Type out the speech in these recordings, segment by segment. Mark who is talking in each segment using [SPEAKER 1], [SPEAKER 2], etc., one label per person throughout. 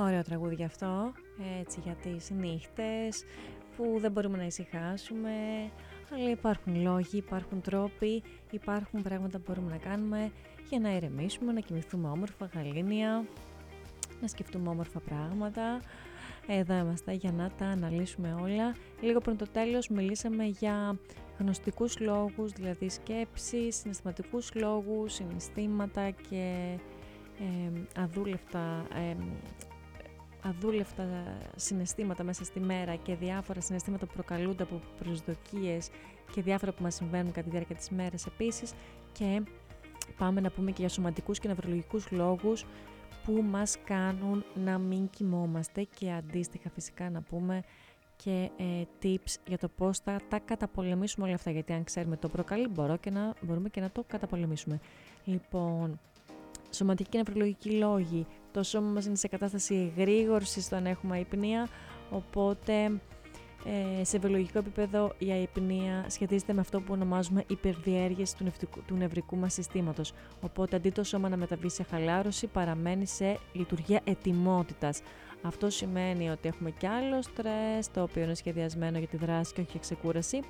[SPEAKER 1] Ωραίο τραγούδι αυτό, έτσι για τις νύχτες που δεν μπορούμε να ησυχάσουμε, αλλά υπάρχουν λόγοι, υπάρχουν τρόποι, υπάρχουν πράγματα που μπορούμε να κάνουμε για να ηρεμήσουμε, να κοιμηθούμε όμορφα, γαλήνια, να σκεφτούμε όμορφα πράγματα. Εδώ είμαστε για να τα αναλύσουμε όλα. Λίγο πριν το τέλος μιλήσαμε για γνωστικούς λόγους, δηλαδή σκέψεις, συναισθηματικούς λόγους, συναισθήματα και αδούλευτα συναισθήματα μέσα στη μέρα και διάφορα συναισθήματα που προκαλούνται από προσδοκίες και διάφορα που μας συμβαίνουν κατά τη διάρκεια της μέρας επίσης, και πάμε να πούμε και για σωματικούς και νευρολογικούς λόγους που μας κάνουν να μην κοιμόμαστε, και αντίστοιχα φυσικά να πούμε και tips για το πώς θα τα καταπολεμήσουμε όλα αυτά, γιατί αν ξέρουμε το προκαλεί μπορούμε και να το καταπολεμήσουμε. Λοιπόν, σωματικοί και νευρολογικοί λόγοι. Το σώμα μας είναι σε κατάσταση εγρήγορσης όταν έχουμε αϊπνία, οπότε σε βιολογικό επίπεδο η αϊπνία σχετίζεται με αυτό που ονομάζουμε υπερδιέργειες του νευρικού μας συστήματος. Οπότε αντί το σώμα να μεταβεί σε χαλάρωση, παραμένει σε λειτουργία ετοιμότητας. Αυτό σημαίνει ότι έχουμε κι άλλο στρες, το οποίο είναι σχεδιασμένο για τη δράση και όχι για ξεκούραση.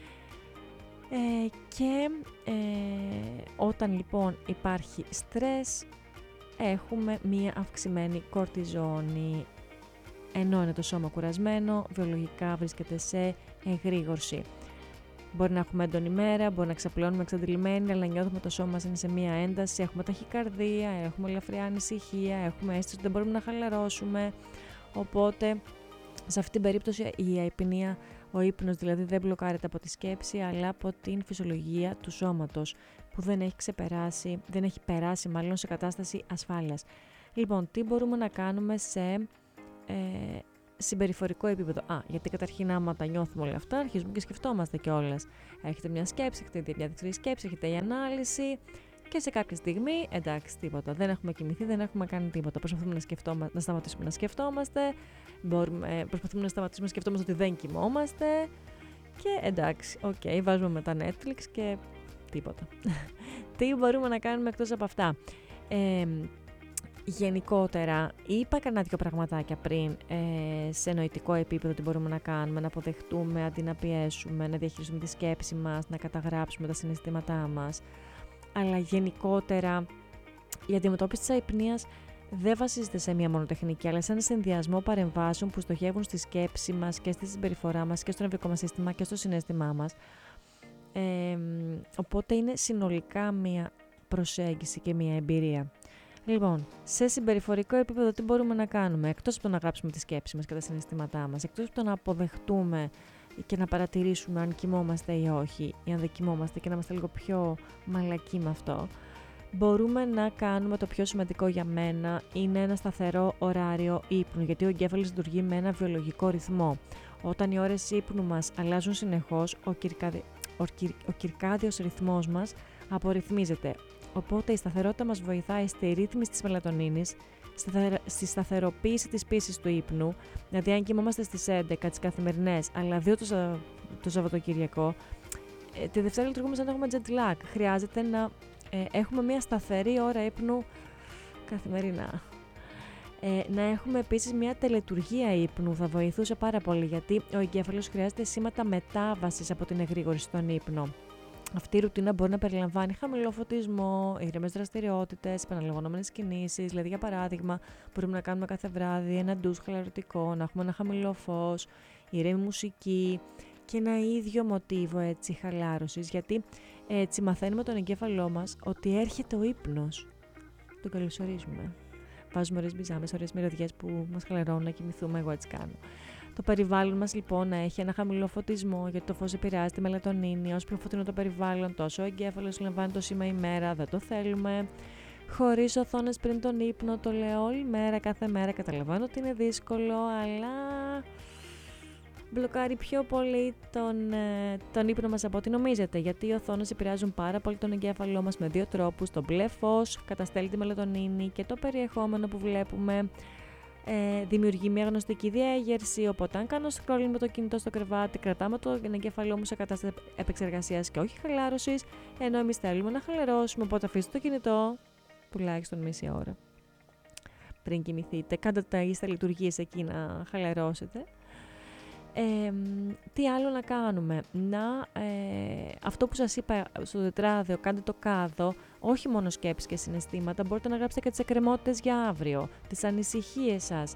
[SPEAKER 1] Όταν λοιπόν υπάρχει στρες, έχουμε μία αυξημένη κορτιζόνη. Ενώ είναι το σώμα κουρασμένο, βιολογικά βρίσκεται σε εγρήγορση. Μπορεί να έχουμε έντονη μέρα, μπορεί να ξαπλώνουμε εξαντλημένοι, αλλά νιώθουμε το σώμα μας είναι σε μία ένταση, έχουμε ταχυκαρδία, έχουμε ελαφριά ανησυχία, έχουμε αίσθηση ότι δεν μπορούμε να χαλαρώσουμε. Οπότε, σε αυτή την περίπτωση η αϊπνία, ο ύπνος δηλαδή, δεν μπλοκάρεται από τη σκέψη, αλλά από την φυσιολογία του σώματος, που δεν έχει περάσει μάλλον σε κατάσταση ασφάλειας. Λοιπόν, τι μπορούμε να κάνουμε σε συμπεριφορικό επίπεδο? Γιατί καταρχήν άμα τα νιώθουμε όλα αυτά, αρχίζουμε και σκεφτόμαστε κιόλας. Έχετε μια σκέψη, έχετε μια δεύτερη σκέψη, έχετε η ανάλυση, και σε κάποια στιγμή, εντάξει, τίποτα. Δεν έχουμε κοιμηθεί, δεν έχουμε κάνει τίποτα. Προσπαθούμε να σταματήσουμε να σκεφτόμαστε, προσπαθούμε να σταματήσουμε να σκεφτόμαστε ότι δεν κοιμόμαστε, και εντάξει, βάζουμε μετά Netflix και τίποτα. Τι μπορούμε να κάνουμε εκτός από αυτά? Γενικότερα, είπα κανένα δυο πραγματάκια πριν σε νοητικό επίπεδο τι μπορούμε να κάνουμε, να αποδεχτούμε αντί να πιέσουμε, να διαχειριστούμε τη σκέψη μας, να καταγράψουμε τα συναισθήματά μας. Αλλά γενικότερα η αντιμετώπιση της αϊπνίας δεν βασίζεται σε μία μόνο τεχνική, αλλά σε ένα συνδυασμό παρεμβάσεων που στοχεύουν στη σκέψη μας και στη συμπεριφορά μας και στο νευρικό μας σύστημα και στο συναίσθημά μας. Οπότε είναι συνολικά μία προσέγγιση και μία εμπειρία. Λοιπόν, σε συμπεριφορικό επίπεδο τι μπορούμε να κάνουμε, εκτός από το να γράψουμε τη σκέψη μας και τα συναισθήματά μας, εκτός από το να αποδεχτούμε και να παρατηρήσουμε αν κοιμόμαστε ή όχι, ή αν δεν κοιμόμαστε, και να είμαστε λίγο πιο μαλακοί με αυτό, μπορούμε να κάνουμε το πιο σημαντικό για μένα, είναι ένα σταθερό ωράριο ύπνου, γιατί ο εγκέφαλος λειτουργεί με ένα βιολογικό ρυθμό. Όταν οι ώρες ύπνου μας αλλάζουν συνεχώς, ο κυρκάδιος ρυθμός μας απορριθμίζεται. Οπότε η σταθερότητα μας βοηθάει στη ρύθμιση της μελατονίνης, στη σταθεροποίηση της πίσης του ύπνου. Δηλαδή, αν κοιμόμαστε στις 11 τις καθημερινές, αλλά 2 το Σαββατοκυριακό, τη Δευτέρα λειτουργούμε σαν να έχουμε jet lag. Χρειάζεται να έχουμε μια σταθερή ώρα ύπνου καθημερινά. Να έχουμε επίσης μια τελετουργία ύπνου, θα βοηθούσε πάρα πολύ, γιατί ο εγκέφαλος χρειάζεται σήματα μετάβασης από την εγρήγορση στον ύπνο. Αυτή η ρουτίνα μπορεί να περιλαμβάνει χαμηλό φωτισμό, ήρεμες δραστηριότητες, επαναλαμβανόμενες κινήσεις. Δηλαδή, για παράδειγμα, μπορούμε να κάνουμε κάθε βράδυ ένα ντους χαλαρωτικό, να έχουμε ένα χαμηλό φως, ήρεμη μουσική και ένα ίδιο μοτίβο έτσι χαλάρωσης. Γιατί έτσι μαθαίνουμε τον εγκέφαλό μας ότι έρχεται ο ύπνος. Τον καλωσορίζουμε. Βάζουμε ωραίες μπιζάμες, ωραίες μυρωδιές που μας χαλαρώνουν να κοιμηθούμε. Εγώ έτσι κάνω. Το περιβάλλον μας λοιπόν να έχει ένα χαμηλό φωτισμό, γιατί το φως επηρεάζει τη μελατονίνη. Όσο πιο φωτεινό το περιβάλλον, τόσο ο εγκέφαλος λαμβάνει το σήμα ημέρα, δεν το θέλουμε. Χωρίς οθόνες πριν τον ύπνο, το λέω όλη μέρα, κάθε μέρα. Καταλαβαίνω ότι είναι δύσκολο, αλλά μπλοκάρει πιο πολύ τον ύπνο μας από ό,τι νομίζετε. Γιατί οι οθόνες επηρεάζουν πάρα πολύ τον εγκέφαλό μας με 2 τρόπους. Το μπλε φως καταστέλει τη μελατονίνη και το περιεχόμενο που βλέπουμε δημιουργεί μια γνωστική διέγερση. Οπότε, αν κάνω scrolling με το κινητό στο κρεβάτι, κρατάμε το εγκέφαλό μου σε κατάσταση επεξεργασίας και όχι χαλάρωσης, ενώ εμείς θέλουμε να χαλαρώσουμε. Οπότε, αφήστε το κινητό τουλάχιστον μισή ώρα. πριν κοιμηθείτε. Κάντε τα ίσα λειτουργίες εκεί να χαλαρώσετε. Τι άλλο να κάνουμε? Αυτό που σας είπα στο τετράδιο, κάντε το κάδο, όχι μόνο σκέψεις και συναισθήματα, μπορείτε να γράψετε και τις εκκρεμότητες για αύριο, τις ανησυχίες σας,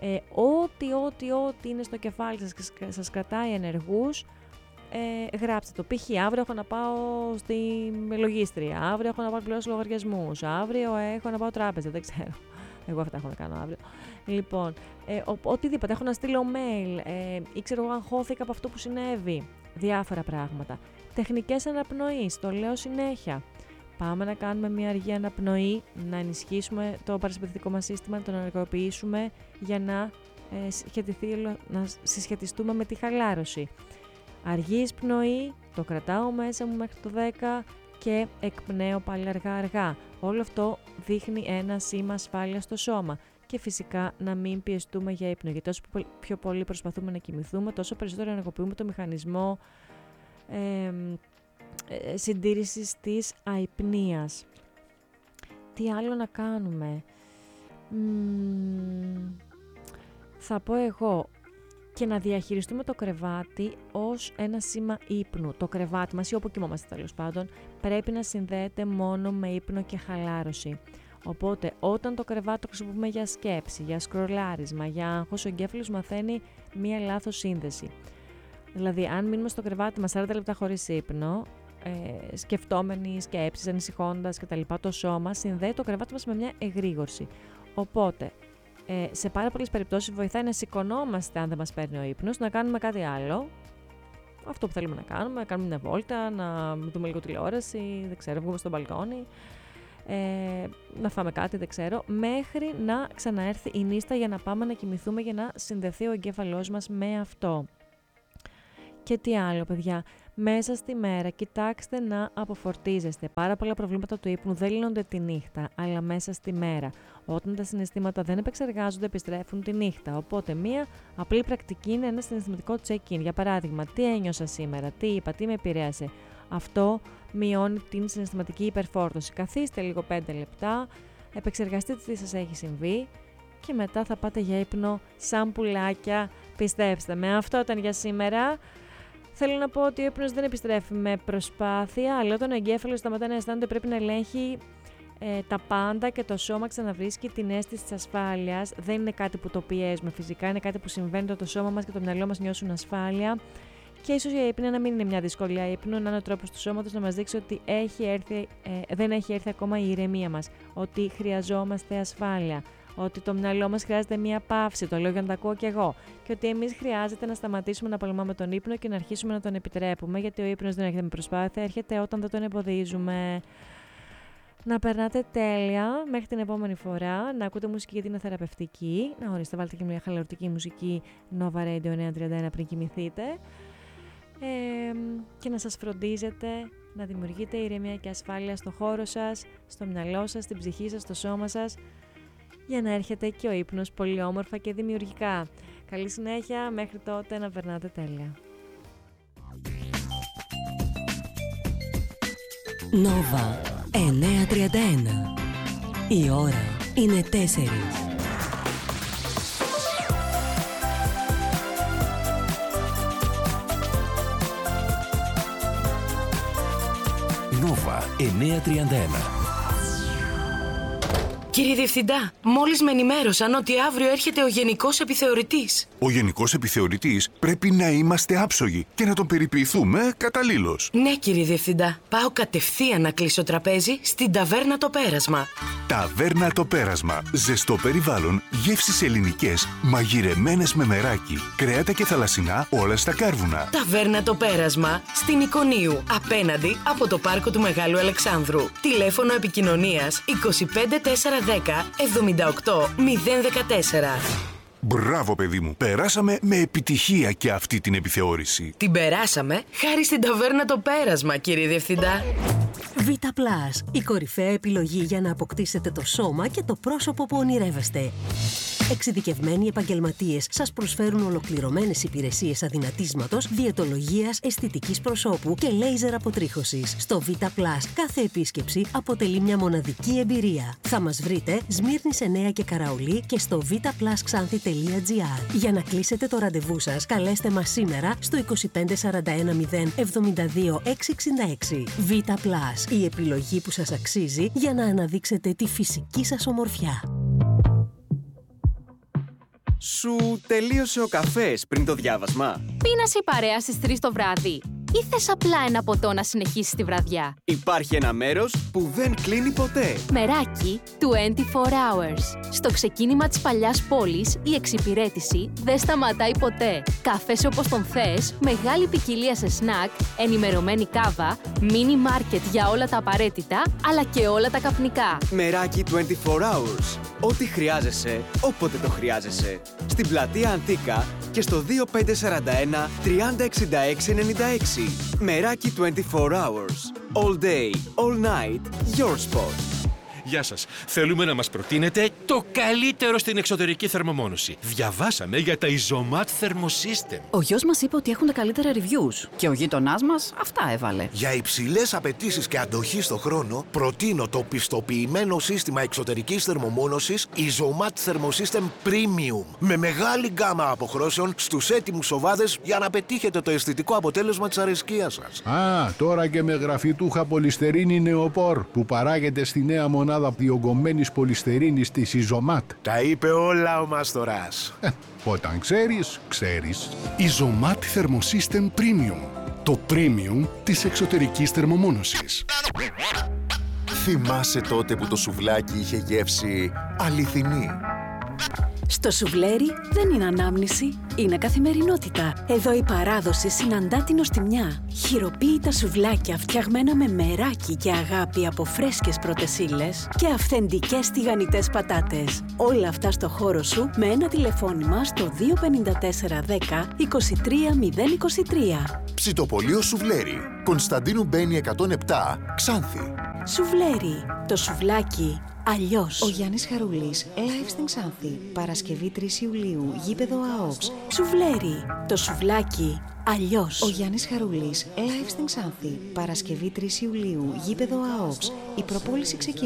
[SPEAKER 1] ό,τι είναι στο κεφάλι σας και σας κρατάει ενεργούς, γράψτε το. Π.χ. αύριο έχω να πάω στη λογίστρια, αύριο έχω να πάω πληρώσω λογαριασμούς, αύριο έχω να πάω τράπεζα, δεν ξέρω. Εγώ αυτά έχω να κάνω αύριο. Λοιπόν, οτιδήποτε, έχω να στείλω mail ή ξέρω εγώ αγχώθηκα από αυτό που συνέβη. Διάφορα πράγματα. Τεχνικές αναπνοής, το λέω συνέχεια. Πάμε να κάνουμε μια αργή αναπνοή, να ενισχύσουμε το παρασυμπαθητικό μας σύστημα, να το ενεργοποιήσουμε για να συσχετιστούμε με τη χαλάρωση. Αργή εισπνοή, το κρατάω μέσα μου μέχρι το 10 και εκπνέω πάλι αργά. Όλο αυτό δείχνει ένα σήμα ασφάλειας στο σώμα. Και φυσικά να μην πιεστούμε για ύπνο, γιατί όσο πιο πολύ προσπαθούμε να κοιμηθούμε, τόσο περισσότερο ενεργοποιούμε το μηχανισμό συντήρησης της αϊπνίας. Τι άλλο να κάνουμε? Θα πω εγώ, και να διαχειριστούμε το κρεβάτι ως ένα σήμα ύπνου. Το κρεβάτι μας ή όπου κοιμόμαστε τέλος πάντων πρέπει να συνδέεται μόνο με ύπνο και χαλάρωση. Οπότε όταν το κρεβάτι το χρησιμοποιούμε για σκέψη, για σκρολάρισμα, για άγχος, ο εγκέφαλος μαθαίνει μία λάθος σύνδεση. Δηλαδή αν μείνουμε στο κρεβάτι μας 40 λεπτά χωρίς ύπνο, σκεφτόμενοι σκέψεις, ανησυχώντας κτλ. Το σώμα συνδέει το κρεβάτι μας με μια εγρήγορση. Οπότε σε πάρα πολλές περιπτώσεις βοηθάει να σηκωνόμαστε αν δεν μας παίρνει ο ύπνος, να κάνουμε κάτι άλλο. Αυτό που θέλουμε να κάνουμε μια βόλτα, να δούμε λίγο τηλεόραση, δεν ξέρω, βγούμε στο μπαλκόνι, να φάμε κάτι, δεν ξέρω, μέχρι να ξαναέρθει η νύστα για να πάμε να κοιμηθούμε, για να συνδεθεί ο εγκέφαλός μας με αυτό. Και τι άλλο, παιδιά? Μέσα στη μέρα κοιτάξτε να αποφορτίζεστε. Πάρα πολλά προβλήματα του ύπνου δεν λύνονται τη νύχτα, αλλά μέσα στη μέρα. Όταν τα συναισθήματα δεν επεξεργάζονται, επιστρέφουν τη νύχτα. Οπότε, μία απλή πρακτική είναι ένα συναισθηματικό check-in. Για παράδειγμα, τι ένιωσα σήμερα, τι είπα, τι με επηρέασε. Αυτό μειώνει την συναισθηματική υπερφόρτωση. Καθίστε λίγο 5 λεπτά, επεξεργαστείτε τι σας έχει συμβεί και μετά θα πάτε για ύπνο σαν πουλάκια. Πιστέψτε με, αυτό ήταν για σήμερα. Θέλω να πω ότι ο ύπνος δεν επιστρέφει με προσπάθεια, αλλά όταν ο εγκέφαλος σταματά να αισθάνεται πρέπει να ελέγχει τα πάντα και το σώμα ξαναβρίσκει την αίσθηση της ασφάλειας. Δεν είναι κάτι που το πιέζουμε φυσικά, είναι κάτι που συμβαίνει, το σώμα μας και το μυαλό μας νιώσουν ασφάλεια. Και ίσως η ύπνη να μην είναι μια δυσκολία ύπνου, να είναι ο τρόπος του σώματος να μας δείξει ότι δεν έχει έρθει ακόμα η ηρεμία μας, ότι χρειαζόμαστε ασφάλεια, ότι το μυαλό μας χρειάζεται μία παύση, το λέω για να τα ακούω κι εγώ, και ότι εμείς χρειάζεται να σταματήσουμε να πολεμάμε τον ύπνο και να αρχίσουμε να τον επιτρέπουμε, γιατί ο ύπνος δεν έρχεται με προσπάθεια, έρχεται όταν δεν τον εμποδίζουμε. Να περνάτε τέλεια μέχρι την επόμενη φορά, να ακούτε μουσική γιατί είναι θεραπευτική, να ορίστε, βάλτε και μια χαλαρωτική μουσική Nova Radio 931 πριν κοιμηθείτε, και να σας φροντίζετε να δημιουργείτε ηρεμία και ασφάλεια στο χώρο σας, στο μυαλό σας, στην ψυχή σας, στο σώμα σας, για να έρχεται και ο ύπνος πολύ όμορφα και δημιουργικά. Καλή συνέχεια, μέχρι τότε να περνάτε τέλεια.
[SPEAKER 2] Nova 931. Η ώρα είναι 4.
[SPEAKER 3] Nova 931.
[SPEAKER 4] Κύριε Διευθυντά, μόλις με ενημέρωσαν ότι αύριο έρχεται ο Γενικός Επιθεωρητής.
[SPEAKER 5] Ο Γενικός Επιθεωρητής πρέπει να είμαστε άψογοι και να τον περιποιηθούμε καταλήλως.
[SPEAKER 4] Ναι, κύριε Διευθυντά. Πάω κατευθείαν να κλείσω τραπέζι στην Ταβέρνα Το Πέρασμα.
[SPEAKER 5] Ταβέρνα Το Πέρασμα. Ζεστό περιβάλλον, γεύσεις ελληνικές, μαγειρεμένες με μεράκι, κρέατα και θαλασσινά, όλα στα κάρβουνα.
[SPEAKER 4] Ταβέρνα Το Πέρασμα, στην Ικονίου, απέναντι από το πάρκο του Μεγάλου Αλεξάνδρου. Τηλέφωνο επικοινωνίας 25410 78 014.
[SPEAKER 5] Μπράβο, παιδί μου. Περάσαμε με επιτυχία και αυτή την επιθεώρηση.
[SPEAKER 4] Την περάσαμε χάρη στην Ταβέρνα Το Πέρασμα, κύριε Διευθυντά.
[SPEAKER 2] Vita+, η κορυφαία επιλογή για να αποκτήσετε το σώμα και το πρόσωπο που ονειρεύεστε.
[SPEAKER 6] Εξειδικευμένοι επαγγελματίες σας προσφέρουν ολοκληρωμένες υπηρεσίες αδυνατίσματος, διαιτολογίας, αισθητικής προσώπου και λέιζερ αποτρίχωσης. Στο Vita Plus κάθε επίσκεψη αποτελεί μια μοναδική εμπειρία. Θα μας βρείτε Σμύρνης 9 και Καραολί και στο vitaplusxanthi.gr. Για να κλείσετε το ραντεβού σας, καλέστε μας σήμερα στο 2541 072 666. Vita Plus, η επιλογή που σας αξίζει για να αναδείξετε τη φυσική σας ομορφιά.
[SPEAKER 7] Σου τελείωσε ο καφές πριν το διάβασμα?
[SPEAKER 8] Πίνασε η παρέα στις 3 το βράδυ ή θες απλά ένα ποτό να συνεχίσεις τη βραδιά?
[SPEAKER 7] Υπάρχει ένα μέρος που δεν κλείνει ποτέ.
[SPEAKER 8] Μεράκι 24 hours. Στο ξεκίνημα της παλιάς πόλης, η εξυπηρέτηση δεν σταματάει ποτέ. Καφές όπως τον θες, μεγάλη ποικιλία σε σνακ, ενημερωμένη κάβα, μίνι μάρκετ για όλα τα απαραίτητα, αλλά και όλα τα καπνικά.
[SPEAKER 7] Μεράκι 24 hours. Ό,τι χρειάζεσαι, όποτε το χρειάζεσαι. Στην πλατεία Αντίκα και στο 2541 306696. Μεράκι 24 hours. All day, all night, your spot.
[SPEAKER 3] Γεια σας. Θέλουμε να μας προτείνετε το καλύτερο στην εξωτερική θερμομόνωση. Διαβάσαμε για τα Isomat Thermosystem.
[SPEAKER 9] Ο γιος μας είπε ότι έχουν τα καλύτερα reviews και ο γείτονάς μας αυτά έβαλε.
[SPEAKER 10] Για υψηλές απαιτήσεις και αντοχή στο χρόνο, προτείνω το πιστοποιημένο σύστημα εξωτερικής θερμομόνωσης Isomat Thermosystem Premium. Με μεγάλη γκάμα αποχρώσεων στους έτοιμους σοβάδες για να πετύχετε το αισθητικό αποτέλεσμα της αρεσκίας σας.
[SPEAKER 11] Τώρα και με γραφιτούχα πολυστερίνη νεοπόρ που παράγεται στη νέα μονάδα διογκωμένης πολυστερίνης της Isomat.
[SPEAKER 10] Τα είπε όλα ο Μαστοράς.
[SPEAKER 11] Όταν ξέρεις, ξέρεις.
[SPEAKER 12] Isomat Thermosystem Premium. Το premium της εξωτερικής θερμομόνωσης.
[SPEAKER 10] Θυμάσαι τότε που το σουβλάκι είχε γεύση αληθινή?
[SPEAKER 9] Στο σουβλέρι δεν είναι ανάμνηση, είναι καθημερινότητα. Εδώ η παράδοση συναντά την νοστιμιά. Χειροποίητα σουβλάκια φτιαγμένα με μεράκι και αγάπη από φρέσκες πρώτες ύλες και αυθεντικές τηγανιτές πατάτες. Όλα αυτά στο χώρο σου με ένα τηλεφώνημα στο 254 10 23 023.
[SPEAKER 10] Ψητοπολείο Σουβλέρι. Κωνσταντίνου Μπένη 107, Ξάνθη.
[SPEAKER 9] Σουβλέρι. Το σουβλάκι αλλιώς.
[SPEAKER 13] Ο Γιάννης Χαρούλης, live στην Ξάνθη. Παρασκευή 3 Ιουλίου, γήπεδο ΑΟΚΣ.
[SPEAKER 9] Σουβλέρι. Το σουβλάκι αλλιώς.
[SPEAKER 13] Ο Γιάννης Χαρούλης, live στην Ξάνθη. Παρασκευή 3 Ιουλίου, γήπεδο ΑΟΚΣ. Η προπόληση ξεκίνησε.